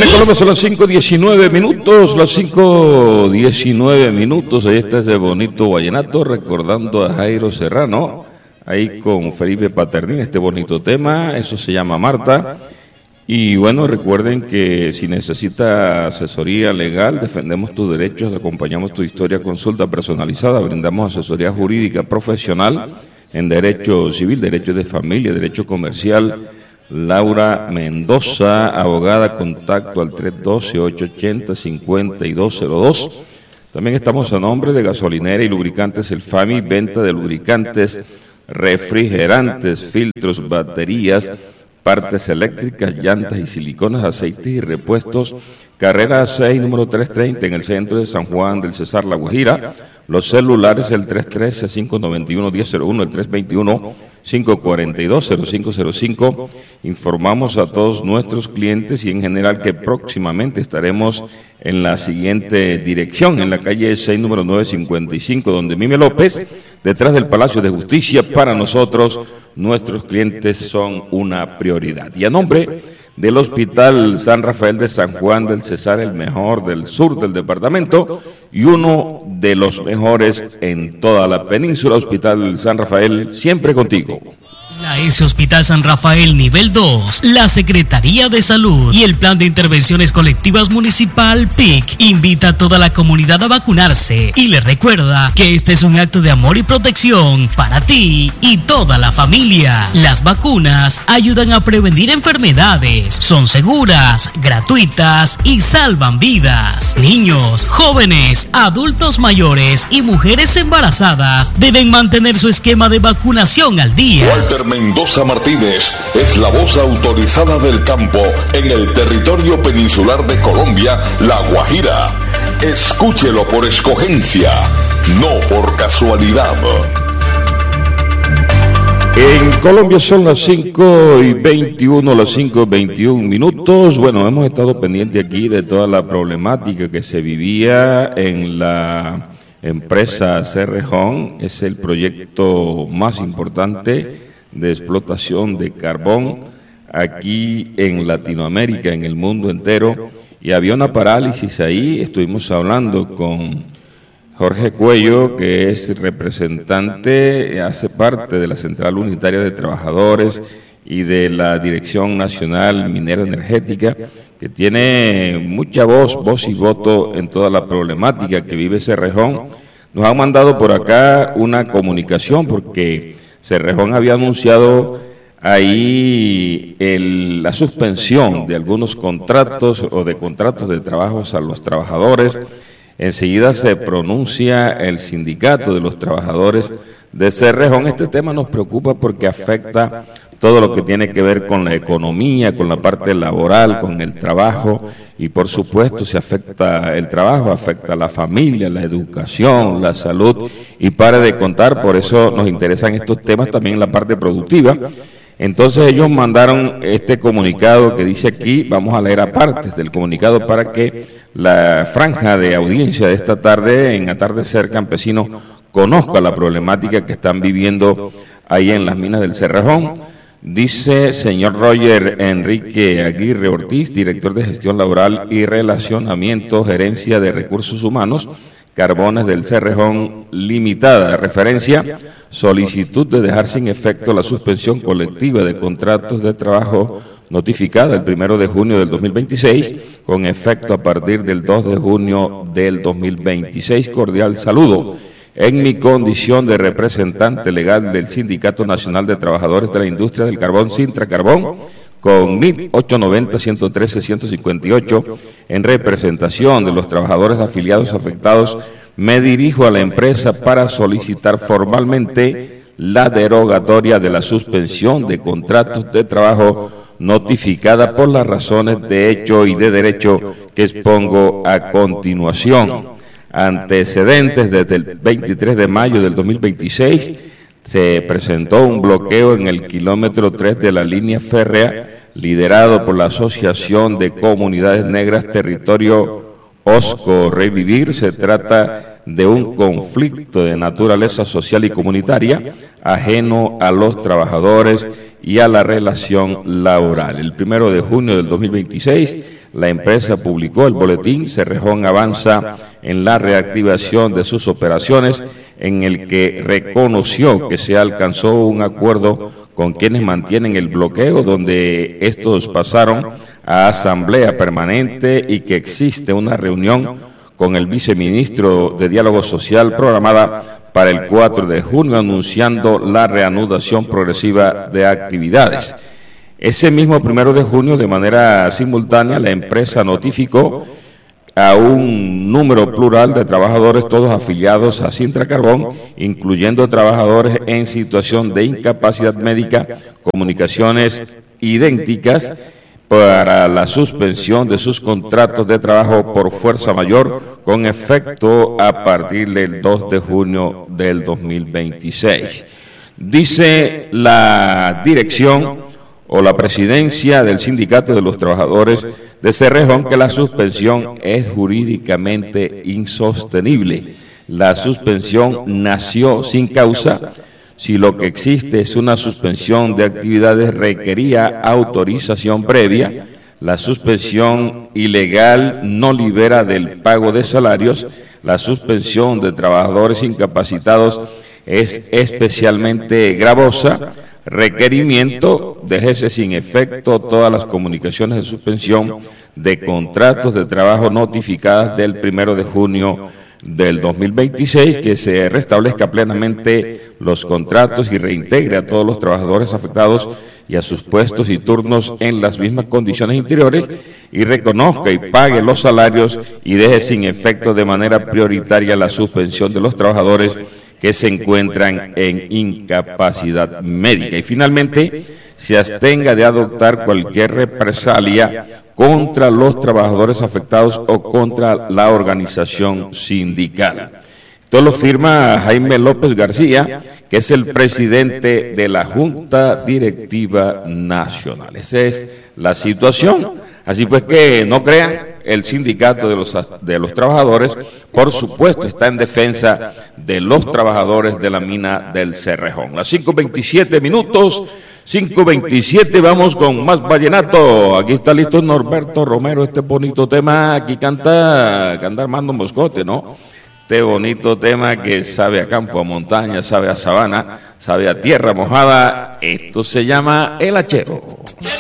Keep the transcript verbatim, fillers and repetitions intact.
Colombia son las cinco diecinueve minutos, las cinco diecinueve minutos. Ahí está ese bonito vallenato recordando a Jairo Serrano, ahí con Felipe Paternín, este bonito tema, eso se llama Marta. Y bueno, recuerden que si necesita asesoría legal, defendemos tus derechos, acompañamos tu historia, consulta personalizada, brindamos asesoría jurídica profesional en derecho civil, derecho de familia, derecho comercial. Laura Mendoza, abogada, contacto al tres uno dos, ocho ocho cero, cinco dos cero dos. También estamos a nombre de Gasolinera y Lubricantes El Fami, venta de lubricantes, refrigerantes, filtros, baterías, partes eléctricas, llantas y siliconas, aceites y repuestos. Carrera seis, número trescientos treinta, en el centro de San Juan del Cesar, La Guajira. Los celulares, el tres uno tres, cinco nueve uno, uno cero cero uno, el tres dos uno, cinco cuatro dos, cero cinco cero cinco. Informamos a todos nuestros clientes y en general que próximamente estaremos en la siguiente dirección, en la calle seis, número novecientos cincuenta y cinco, donde Mime López, detrás del Palacio de Justicia. Para nosotros, nuestros clientes son una prioridad. Y a nombre del Hospital San Rafael de San Juan del Cesar, el mejor del sur del departamento y uno de los mejores en toda la península, Hospital San Rafael, siempre contigo. La S Hospital San Rafael Nivel dos, la Secretaría de Salud y el Plan de Intervenciones Colectivas Municipal P I C invita a toda la comunidad a vacunarse y le recuerda que este es un acto de amor y protección para ti y toda la familia. Las vacunas ayudan a prevenir enfermedades, son seguras, gratuitas y salvan vidas. Niños, jóvenes, adultos mayores y mujeres embarazadas deben mantener su esquema de vacunación al día. Walter Mendoza Martínez es la voz autorizada del campo en el territorio peninsular de Colombia, La Guajira. Escúchelo por escogencia, no por casualidad. En Colombia son las cinco y veintiuno, las cinco y veintiuno minutos. Bueno, hemos estado pendientes aquí de toda la problemática que se vivía en la empresa Cerrejón. Es el proyecto más importante de explotación de carbón aquí en Latinoamérica, en el mundo entero, y había una parálisis ahí. Estuvimos hablando con Jorge Cuello, que es representante, hace parte de la Central Unitaria de Trabajadores y de la Dirección Nacional Minera Energética, que tiene mucha voz, voz y voto en toda la problemática que vive Cerrejón. Nos han mandado por acá una comunicación porque Cerrejón había anunciado ahí el, la suspensión de algunos contratos o de contratos de trabajos a los trabajadores. Enseguida se pronuncia el sindicato de los trabajadores de Cerrejón. Este tema nos preocupa porque afecta todo lo que tiene que ver con la economía, con la parte laboral, con el trabajo, y por supuesto si afecta el trabajo, afecta a la familia, la educación, la salud, y para de contar. Por eso nos interesan estos temas también en la parte productiva. Entonces ellos mandaron este comunicado que dice aquí, vamos a leer aparte del comunicado para que la franja de audiencia de esta tarde en Atardecer Campesino conozca la problemática que están viviendo ahí en las minas del Cerrejón. Dice señor Roger Enrique Aguirre Ortiz, director de Gestión Laboral y Relacionamiento, Gerencia de Recursos Humanos, Carbones del Cerrejón Limitada. Referencia, solicitud de dejar sin efecto la suspensión colectiva de contratos de trabajo notificada el primero de junio del dos mil veintiséis, con efecto a partir del dos de junio del dos mil veintiséis. Cordial saludo. En mi condición de representante legal del Sindicato Nacional de Trabajadores de la Industria del Carbón, Sintra Carbón, con mil ochocientos noventa, ciento trece, ciento cincuenta y ocho, en representación de los trabajadores afiliados afectados, me dirijo a la empresa para solicitar formalmente la derogatoria de la suspensión de contratos de trabajo notificada por las razones de hecho y de derecho que expongo a continuación. Antecedentes: desde el veintitrés de mayo del dos mil veintiséis se presentó un bloqueo en el kilómetro tres de la línea férrea liderado por la Asociación de Comunidades Negras Territorio Osco Revivir. Se trata de un conflicto de naturaleza social y comunitaria ajeno a los trabajadores y a la relación laboral. El primero de junio del dos mil veintiséis, la empresa publicó el boletín Cerrejón avanza en la reactivación de sus operaciones, en el que reconoció que se alcanzó un acuerdo con quienes mantienen el bloqueo, donde estos pasaron a asamblea permanente y que existe una reunión con el viceministro de Diálogo Social programada para el cuatro de junio, anunciando la reanudación progresiva de actividades. Ese mismo primero de junio, de manera simultánea, la empresa notificó a un número plural de trabajadores, todos afiliados a Sintra Carbón, incluyendo trabajadores en situación de incapacidad médica, comunicaciones idénticas, para la suspensión de sus contratos de trabajo por fuerza mayor, con efecto a partir del dos de junio del dos mil veintiséis. Dice la dirección o la presidencia del Sindicato de los Trabajadores de Cerrejón que la suspensión es jurídicamente insostenible. La suspensión nació sin causa. Si lo que existe es una suspensión de actividades, requería autorización previa. La suspensión ilegal no libera del pago de salarios. La suspensión de trabajadores incapacitados es especialmente gravosa. Requerimiento: déjese sin efecto todas las comunicaciones de suspensión de contratos de trabajo notificadas del primero de junio del dos mil veintiséis, que se restablezca plenamente los contratos y reintegre a todos los trabajadores afectados y a sus puestos y turnos en las mismas condiciones interiores, y reconozca y pague los salarios y deje sin efecto de manera prioritaria la suspensión de los trabajadores que se encuentran en incapacidad médica. Y finalmente, se abstenga de adoptar cualquier represalia contra los trabajadores afectados o contra la organización sindical. Esto lo firma Jaime López García, que es el presidente de la Junta Directiva Nacional. Esa es la situación. Así pues, que no crean, el sindicato de los, de los trabajadores, por supuesto, está en defensa de los trabajadores de la mina del Cerrejón. Las cinco veintisiete minutos, cinco veintisiete, vamos con más vallenato. Aquí está listo Norberto Romero, este bonito tema. Aquí canta, canta Armando Moscote, ¿no? Este bonito tema que sabe a campo, a montaña, sabe a sabana, sabe a tierra mojada. Esto se llama El Hachero.